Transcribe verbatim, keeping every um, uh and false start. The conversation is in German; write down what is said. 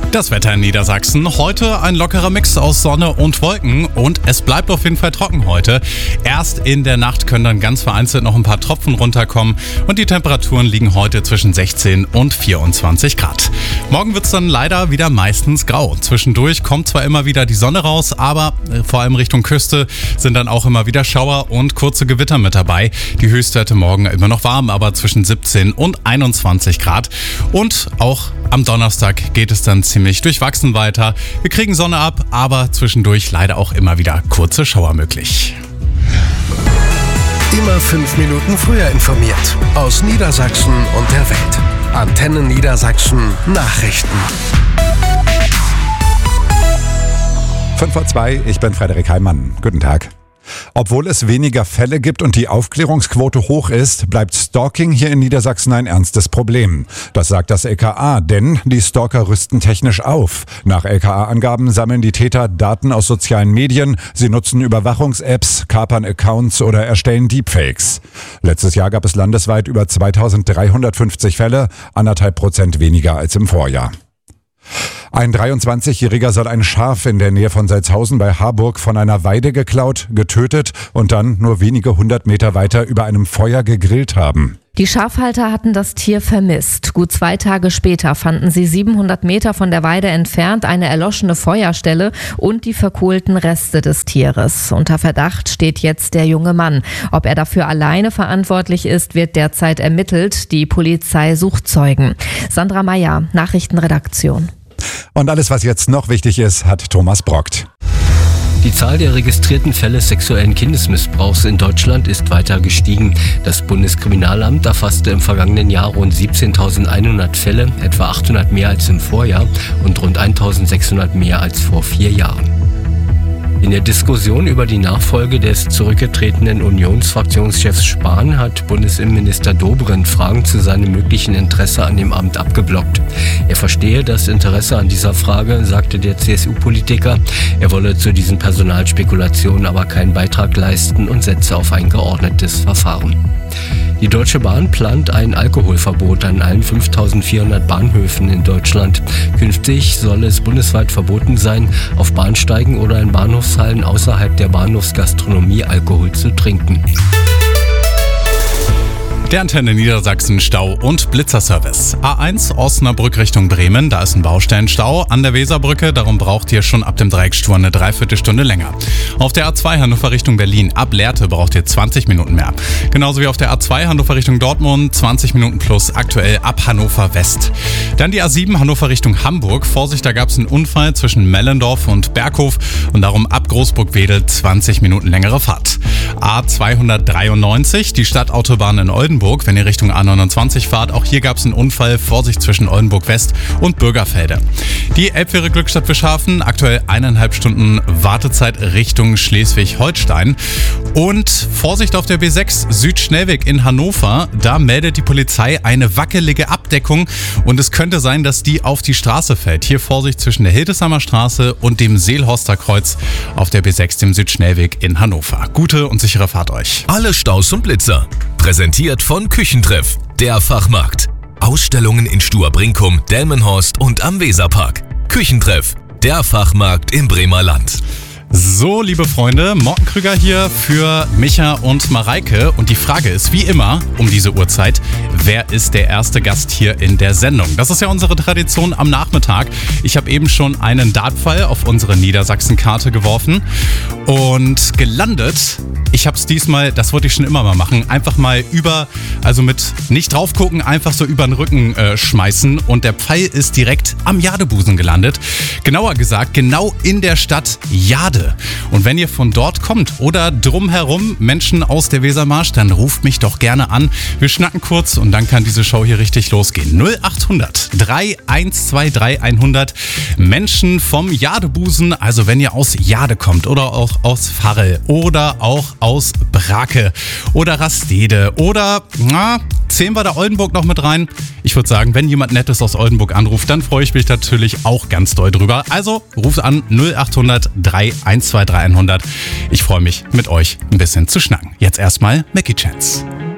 Das Wetter in Niedersachsen. Heute ein lockerer Mix aus Sonne und Wolken und es bleibt auf jeden Fall trocken heute. Erst in der Nacht können dann ganz vereinzelt noch ein paar Tropfen runterkommen und die Temperaturen liegen heute zwischen sechzehn und vierundzwanzig Grad. Morgen wird es dann leider wieder meistens grau. Zwischendurch kommt zwar immer wieder die Sonne raus, aber vor allem Richtung Küste sind dann auch immer wieder Schauer und kurze Gewitter mit dabei. Die Höchstwerte morgen immer noch warm, aber zwischen siebzehn und einundzwanzig Grad. Und auch am Donnerstag geht es dann ziemlich durchwachsen weiter. Wir kriegen Sonne ab, aber zwischendurch leider auch immer wieder kurze Schauer möglich. Immer fünf Minuten früher informiert. Aus Niedersachsen und der Welt. Antenne Niedersachsen Nachrichten. fünf vor zwei, ich bin Frederik Heimann. Guten Tag. Obwohl es weniger Fälle gibt und die Aufklärungsquote hoch ist, bleibt Stalking hier in Niedersachsen ein ernstes Problem. Das sagt das L K A, denn die Stalker rüsten technisch auf. Nach L K A-Angaben sammeln die Täter Daten aus sozialen Medien, sie nutzen Überwachungs-Apps, kapern Accounts oder erstellen Deepfakes. Letztes Jahr gab es landesweit über zweitausenddreihundertfünfzig Fälle, anderthalb Prozent weniger als im Vorjahr. Ein dreiundzwanzigjähriger soll ein Schaf in der Nähe von Salzhausen bei Harburg von einer Weide geklaut, getötet und dann nur wenige hundert Meter weiter über einem Feuer gegrillt haben. Die Schafhalter hatten das Tier vermisst. Gut zwei Tage später fanden sie siebenhundert Meter von der Weide entfernt eine erloschene Feuerstelle und die verkohlten Reste des Tieres. Unter Verdacht steht jetzt der junge Mann. Ob er dafür alleine verantwortlich ist, wird derzeit ermittelt. Die Polizei sucht Zeugen. Sandra Meyer, Nachrichtenredaktion. Und alles, was jetzt noch wichtig ist, hat Thomas Brockt. Die Zahl der registrierten Fälle sexuellen Kindesmissbrauchs in Deutschland ist weiter gestiegen. Das Bundeskriminalamt erfasste im vergangenen Jahr rund siebzehntausendeinhundert Fälle, etwa achthundert mehr als im Vorjahr und rund eintausendsechshundert mehr als vor vier Jahren. In der Diskussion über die Nachfolge des zurückgetretenen Unionsfraktionschefs Spahn hat Bundesinnenminister Dobrindt Fragen zu seinem möglichen Interesse an dem Amt abgeblockt. Er verstehe das Interesse an dieser Frage, sagte der C S U-Politiker. Er wolle zu diesen Personalspekulationen aber keinen Beitrag leisten und setze auf ein geordnetes Verfahren. Die Deutsche Bahn plant ein Alkoholverbot an allen fünftausendvierhundert Bahnhöfen in Deutschland. Künftig soll es bundesweit verboten sein, auf Bahnsteigen oder in Bahnhofshallen außerhalb der Bahnhofsgastronomie Alkohol zu trinken. Der Antenne Niedersachsen Stau- und Blitzerservice. A eins Osnabrück Richtung Bremen, da ist ein Baustellenstau an der Weserbrücke, darum braucht ihr schon ab dem Dreieckstor eine Dreiviertelstunde länger. Auf der A zwei Hannover Richtung Berlin, ab Lehrte braucht ihr zwanzig Minuten mehr. Genauso wie auf der A zwei Hannover Richtung Dortmund, zwanzig Minuten plus, aktuell ab Hannover West. Dann die A sieben Hannover Richtung Hamburg, Vorsicht, da gab es einen Unfall zwischen Mellendorf und Berghof und darum ab Großburg-Wedel zwanzig Minuten längere Fahrt. A zweihundertdreiundneunzig, die Stadtautobahn in Oldenburg, wenn ihr Richtung A neunundzwanzig fahrt. Auch hier gab es einen Unfall, Vorsicht zwischen Oldenburg West und Bürgerfelde. Die Elbfähre Glückstadt Bischhafen, aktuell eineinhalb Stunden Wartezeit Richtung Schleswig-Holstein. Und Vorsicht auf der B sechs Südschnellweg in Hannover, da meldet die Polizei eine wackelige Abdeckung und es könnte sein, dass die auf die Straße fällt. Hier Vorsicht zwischen der Hildesheimer Straße und dem Seelhorster Kreuz auf der B sechs, dem Südschnellweg in Hannover. Gute und sichere Fahrt euch. Alle Staus und Blitzer. Präsentiert von Küchentreff, der Fachmarkt. Ausstellungen in Stur-Brinkum, Delmenhorst und am Weserpark. Küchentreff, der Fachmarkt im Bremer Land. So, liebe Freunde, Morten Krüger hier für Micha und Mareike. Und die Frage ist, wie immer, um diese Uhrzeit, wer ist der erste Gast hier in der Sendung? Das ist ja unsere Tradition am Nachmittag. Ich habe eben schon einen Dartpfeil auf unsere Niedersachsen-Karte geworfen und gelandet. Ich habe es diesmal, das wollte ich schon immer mal machen, einfach mal über, also mit nicht drauf gucken, einfach so über den Rücken äh, schmeißen. Und der Pfeil ist direkt am Jadebusen gelandet. Genauer gesagt, genau in der Stadt Jade. Und wenn ihr von dort kommt oder drumherum Menschen aus der Wesermarsch, dann ruft mich doch gerne an. Wir schnacken kurz und dann kann diese Show hier richtig losgehen. null achthundert drei eins zwei drei hundert Menschen vom Jadebusen, also wenn ihr aus Jade kommt oder auch aus Varel oder auch aus Brake oder Rastede oder, na, zählen wir da Oldenburg noch mit rein? Ich würde sagen, wenn jemand Nettes aus Oldenburg anruft, dann freue ich mich natürlich auch ganz doll drüber. Also ruft an null achthundert drei eins zwei drei hundert. Ich freue mich, mit euch ein bisschen zu schnacken. Jetzt erstmal Mackie Chance.